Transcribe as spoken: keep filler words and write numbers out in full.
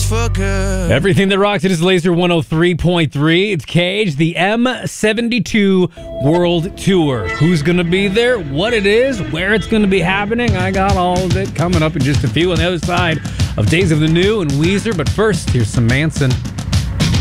for good. Everything that rocks it is Laser one oh three point three. It's Cage, the M seventy-two World Tour. Who's going to be there, what it is, where it's going to be happening. I got all of it coming up in just a few on the other side of Days of the New and Weezer. But first, here's some Manson.